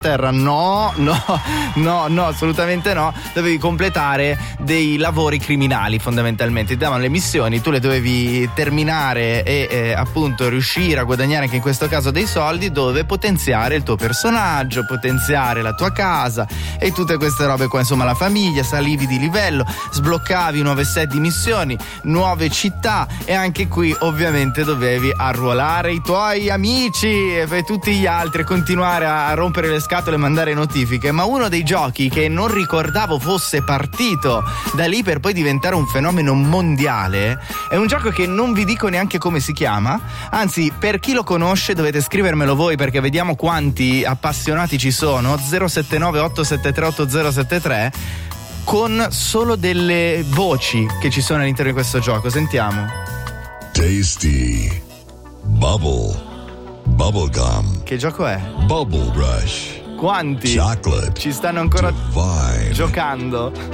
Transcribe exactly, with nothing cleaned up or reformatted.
terra, no, no, no, no, assolutamente no. Dovevi completare dei lavori criminali, fondamentalmente. Ti davano le missioni, tu le dovevi terminare e eh, appunto riuscire a guadagnare anche in questo caso dei soldi, dove potenziare il tuo personaggio, potenziare la tua casa e tutte queste robe qua, insomma la famiglia, salivi di livello, sbloccavi nuove set di missioni, nuove città, e anche qui ovviamente dovevi arruolare i tuoi amici e tutti gli altri e continuare a rompere le scatole e mandare notifiche. Ma uno dei giochi che non ricordavo fosse partito da lì per poi diventare un fenomeno mondiale è un gioco che non vi dico neanche come si chiama, anzi per chi lo conosce dovete scrivermelo voi, perché vediamo quanti appassionati ci sono. Zero sette nove otto sette tre otto zero sette tre, con solo delle voci che ci sono all'interno di questo gioco. Sentiamo. Tasty Bubble Bubblegum. Che gioco è? Bubble Rush. Quanti Chocolate ci stanno ancora Divine. giocando?